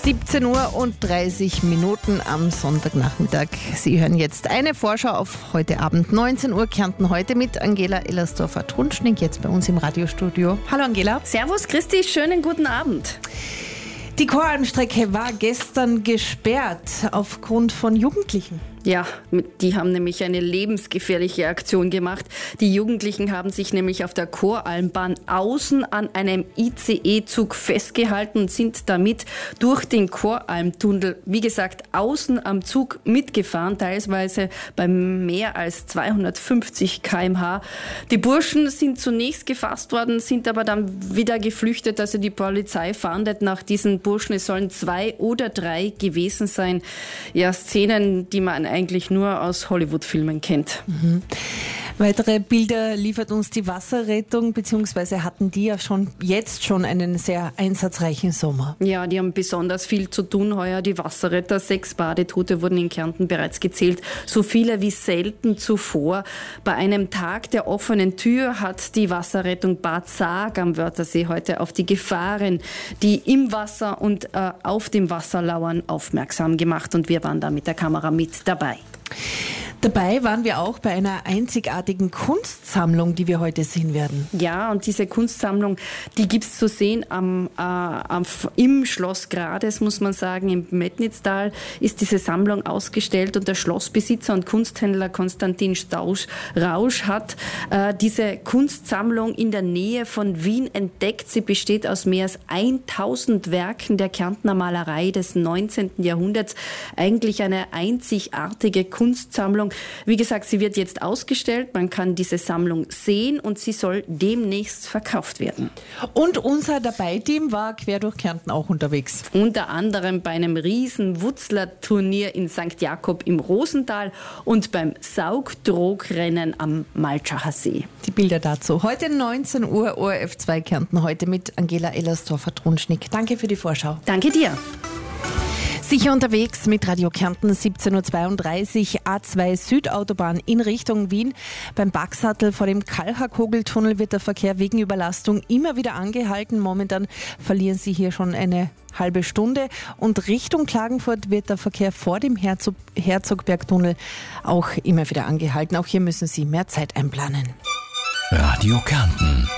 17:30 am Sonntagnachmittag. Sie hören jetzt eine Vorschau auf heute Abend, 19 Uhr, Kärnten heute mit Angela Ellersdorfer-Trunschnig, jetzt bei uns im Radiostudio. Hallo Angela. Servus Christi, schönen guten Abend. Die Choralmstrecke war gestern gesperrt aufgrund von Jugendlichen. Ja, die haben nämlich eine lebensgefährliche Aktion gemacht. Die Jugendlichen haben sich nämlich auf der Choralmbahn außen an einem ICE-Zug festgehalten und sind damit durch den Choralmtunnel, wie gesagt, außen am Zug mitgefahren, teilweise bei mehr als 250 km/h. Die Burschen sind zunächst gefasst worden, sind aber dann wieder geflüchtet. Also die Polizei fahndet nach diesen Burschen. Es sollen 2 oder 3 gewesen sein. Ja, Szenen, die man eigentlich nur aus Hollywood-Filmen kennt. Weitere Bilder liefert uns die Wasserrettung, beziehungsweise hatten die ja jetzt schon einen sehr einsatzreichen Sommer. Ja, die haben besonders viel zu tun heuer, die Wasserretter. 6 Badetote wurden in Kärnten bereits gezählt, so viele wie selten zuvor. Bei einem Tag der offenen Tür hat die Wasserrettung Bad Saag am Wörthersee heute auf die Gefahren, die im Wasser und auf dem Wasser lauern, aufmerksam gemacht. Und wir waren da mit der Kamera mit dabei. Dabei waren wir auch bei einer einzigartigen Kunstsammlung, die wir heute sehen werden. Ja, und diese Kunstsammlung, die gibt's zu sehen im Schloss Grades, muss man sagen. Im Metnitztal ist diese Sammlung ausgestellt und der Schlossbesitzer und Kunsthändler Konstantin Rausch hat diese Kunstsammlung in der Nähe von Wien entdeckt. Sie besteht aus mehr als 1000 Werken der Kärntner Malerei des 19. Jahrhunderts. Eigentlich eine einzigartige Kunstsammlung. Wie gesagt, sie wird jetzt ausgestellt, man kann diese Sammlung sehen und sie soll demnächst verkauft werden. Und unser Dabei-Team war quer durch Kärnten auch unterwegs. Unter anderem bei einem riesen Wutzler-Turnier in St. Jakob im Rosental und beim Saugdrogrennen am Maltschacher See. Die Bilder dazu. Heute 19 Uhr, ORF 2 Kärnten, heute mit Angela Ellersdorfer-Trunschnig. Danke für die Vorschau. Danke dir. Sicher unterwegs mit Radio Kärnten, 17:32 Uhr, A2 Südautobahn in Richtung Wien. Beim Backsattel vor dem Kalcher-Kogeltunnel wird der Verkehr wegen Überlastung immer wieder angehalten. Momentan verlieren Sie hier schon eine halbe Stunde. Und Richtung Klagenfurt wird der Verkehr vor dem Herzogbergtunnel auch immer wieder angehalten. Auch hier müssen Sie mehr Zeit einplanen. Radio Kärnten.